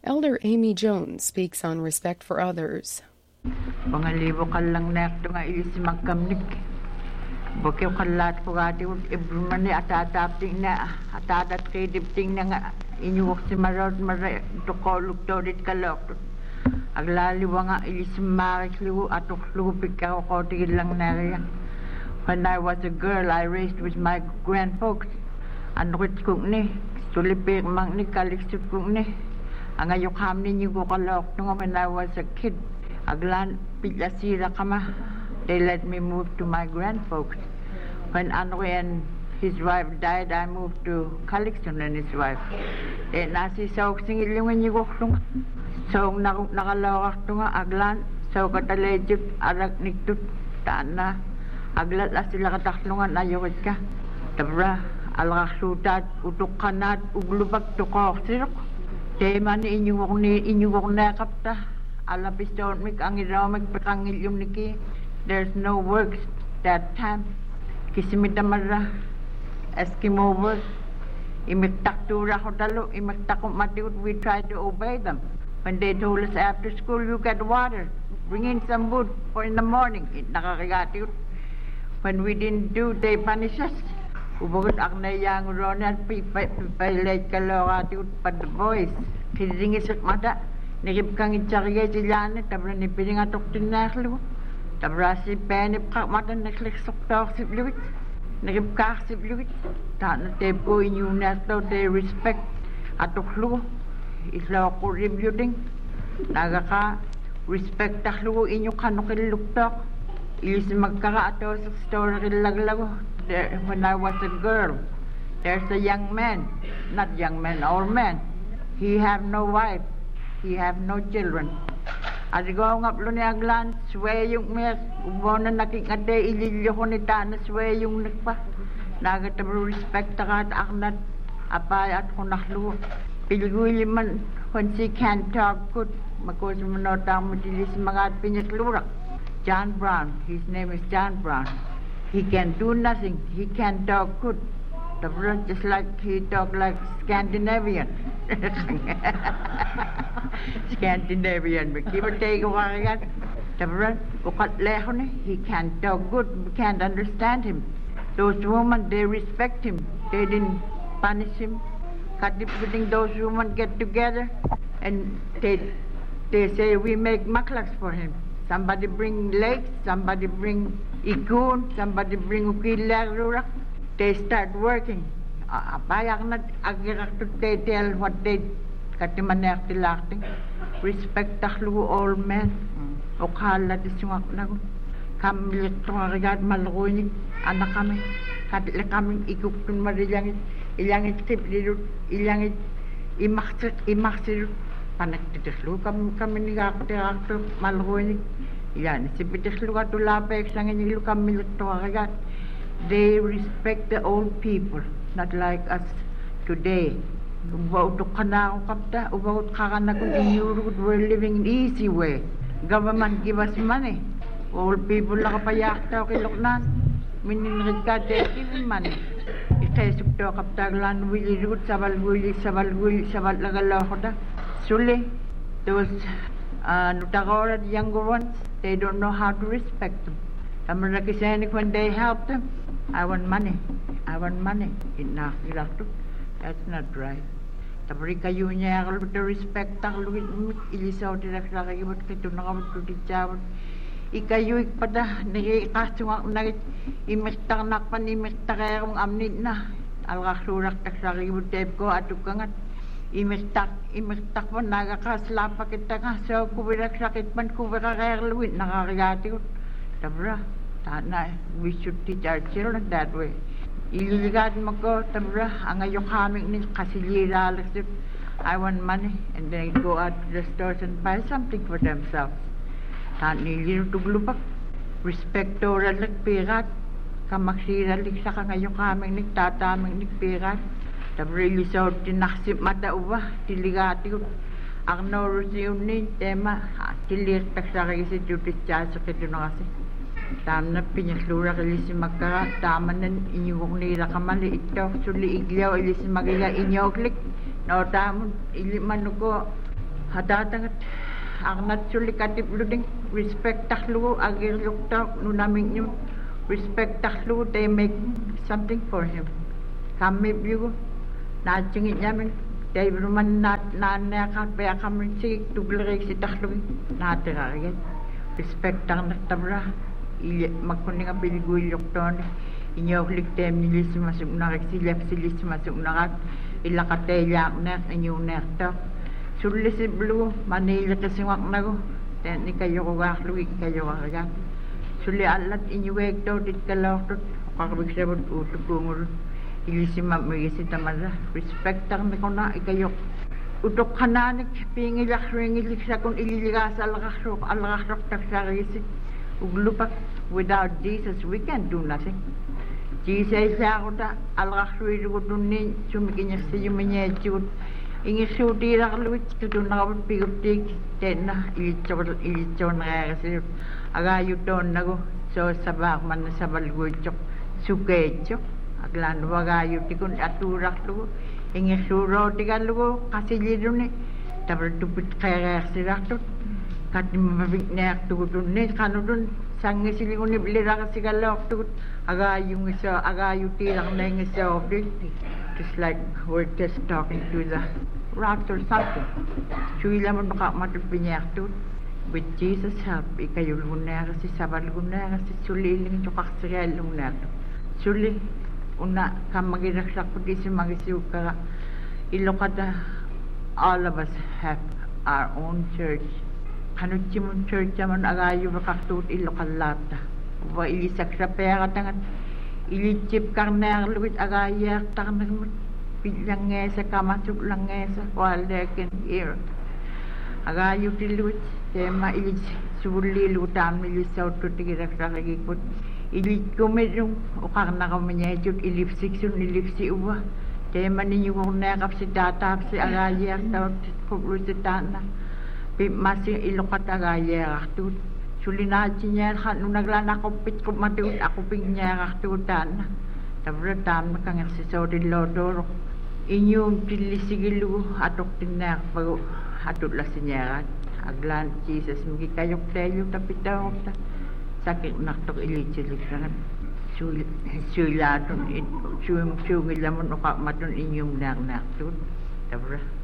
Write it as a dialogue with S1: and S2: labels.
S1: Elder Amy Jones speaks on respect for others.
S2: Pangalibo ka lang nekto nga ilis magkamnik. Bukyo kalat ko gati ibrumani atatapting na atatat kidipting na nga inyuwak si marot tukolog to dit kalok. Aglaliwa nga ilis marikliw atuklubi ka ko tigil lang nariya. When I was a girl, I raised with my grandfolks. Anukit kong ni, tulipik mang ni kaliksut kong ni. Ang ayok hamnin yung kukalok nung when I was a kid. Aglan pilasira kama. They let me move to my grandfolks. When Anri and his wife died, I moved to Calixton and his wife. Nasi saok singil yung inyugok so nakalawak tunga aglan so katalejut arak niktut taana aglat la sila kataklungan ayokit ka tabra alaksutat utuk kanat uglubag tukok sirok tema ni inyugok na kapta alapiston mik ang irawag pakangil yung niki. There's no works that time kisimita mara Eskimo work imiktak tura ko talo imiktak ko matiut we try to obey them. When they told us after school, you get water, bring in some wood for in the morning. Nakakagatiut. When we didn't do, they punish us. Ubagot ak na yang Ronald, pipailit ka lokatiut pa the boys. Kiringis at mata, nikip kang itsarigay sila na, tabra ni pilingatok tinaklo. Tabra si penip kak mata, nakliksok tawak si bliwit. Nikip kak si bliwit. Tana tape ko inyong nato, they respect atuklo. Isla ko reviewing nagaka respect taklo inyo kanokil luktok ilis magkakaato sa story laglago when I was a girl there's a young man not young man old man he have no wife he have no children adigo ngaplo ni aglan sway yung mes ubona nakikade ililyo ko ni tana sway yung nagpa nagatabro respect takat aknat apay at kunaklo Pilguli man, when she can't talk good, because manotang madilis mga pinaklurak. John Brown, his name is John Brown. He can do nothing. He can talk good. The word just like he talk like Scandinavian. Scandinavian, but give or take a while. The word, he can talk good. We can't understand him. Those women, they respect him. They didn't punish him. Putting those women get together and they say we make maklaks for him. Somebody bring legs, somebody bring ikun, somebody bring ukilarurak. They start working. Payak na agirak to they tell what they katimanek tilakting. Respect taklu old men. Okhala disungak na kamilit tungagat malukunik anak kami. Katila kami ikupun marilangit. Ilangit tip dirut, ilangit imaksir panagtitislu kami ni kakti malhuinik. Ilan sipitislu katulapek sangin ilu kami luto kagat. They respect the old people, not like us today. Ubautok ka na ako kapta, ubaut ka na kung inurud, we're living in easy way. Government give us money. Old people lang kapayak tao kiloknan. Mininrid ka, they give money. Isuk to kaptaglan wili rut sabal lagalokota. Suli, those Nutagora, the younger ones, they don't know how to respect them. Amarakisanic when they help them, I want money. That's not right. Tabrika yunya to respect ilisaw tinakakibot kito nakamot kutitsawot. Ikayuik pada nakikasungak na imiktang nakpan imiktak kaya kong amnit na alakasurak taksakibot tape ko atukangat imiktak pa nagakaslapa kita nga so kubirak sakit man kubira kaya luwit nakakagati ko tabra tana we should teach our children that way ililigad mo ko tabra ang ayok haming ni kasilira laksip I want money and then go out to the stores and buy something for themselves. Tanilir tuglupak, respecto ralik pirat, kamaksiralik sa kangayon kaming nagtataming nagpirat, tabrili sa tinaksip mata uwa, tiligati ko, ang norosyon ni tema, tilir taksakay si Judith Chasa kito na kasi. Tama na pinaslura kalisi magkara, tama na inyong nila kamali ito, suli iglaw ilisi magila inyoklik, no tamo iliman ko Hatatangat Arnat sulikatip luding respect tahlu agir yukta nunaming nyo respect tahlu they make something for him. Kami biyo nachingit namin they ruman nakat pa kami si tuglerik si tahlu natiraget respect tang natabra magkuning ang biliguil yukta inyo hliktem nilis masuk narik silap silis masuk nakat ilakate yak nek inyo nekta Sulit si Blue, Manila kasi wak na ko. Ni kayo ko waklo, kayo kakagat. Sulit alat inyuwek daw, dit kalaw to. Kakabig siya mo, uto kumul. Ilisi mamigisi tamada. Respect ang may kuna, ikayo. Utok kananik, pingilik, ringilik siya kung ililigas, alakasrok, taksarisi. Uglupak, without Jesus, we can't do nothing. Jesus siya ako ta, alakasrok, igutunin, sumikinya siya yung manyechut. Ingi suti ra luit tu na piguptik tena ilichon na kasi aga yuton nago so sabak man sabal guchok sukecho aglan waga yutikun aturak lu ingi suro tigalu kasi lidune tabal tupit kaya sirakto katim mabig nek tu ne kanudun sangi silingun bilira kasi galok tu aga yung isa aga yuti lang na isa object just like we're just talking to the rocks or something. Chui lamang makamatupinyak tu. With Jesus' help, ikayo lunar si sabal lunar si suliling chokak sirel lunar. Suli una kamagiraksak ko di si magisiuka. Ilokada all of us have our own church. Kanutsimon church naman agayo bakaktut ilokalata. Wa ilisak sa pera tangan. Ilichip karner luwit agayak tangan langesa kamasuk langesa while they can hear. Agayo tilut tema ilich suli lutam ilich sautu tigirak sakikut. Ilich kumedung ukarna kamenyejut ilipsiksun ilipsi uwa. Tema ninyo kung nakap si tatap si agayak taut kublusitana. Masih ilokat agayak tut. Sulinachi niya kanu naglana kopit kumatut ako pingnya tutan. Tabratam nakang si saudi lodor. Inyong tilisigilu atok tinak bago atot la sinyarat. Aglan Jesus magi kayok tayo tapitaw ta. Sakit naktok ilichilik sangat. Sulatun it sung ilamon oka maton inyong nak tut. Tabra.